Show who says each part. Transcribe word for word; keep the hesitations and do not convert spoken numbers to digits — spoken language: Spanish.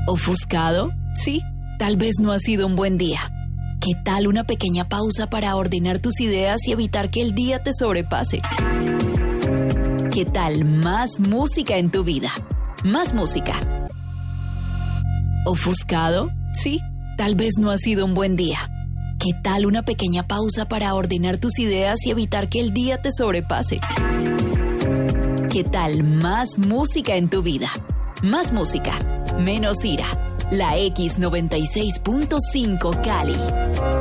Speaker 1: ¿Ofuscado? Sí, tal vez no ha sido un buen día. ¿Qué tal una pequeña pausa para ordenar tus ideas y evitar que el día te sobrepase? ¿Qué tal más música en tu vida? Más música. ¿Ofuscado? Sí, tal vez no ha sido un buen día. ¿Qué tal una pequeña pausa para ordenar tus ideas y evitar que el día te sobrepase? ¿Qué tal más música en tu vida? Más música, menos ira. La X noventa y seis punto cinco Cali.